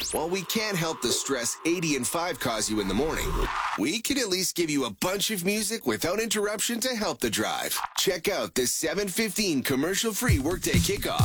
While we can't help the stress 80 and 5 cause you in the morning, we can at least give you a bunch of music without interruption to help the drive. Check out the 7:15 commercial-free Workday Kickoff.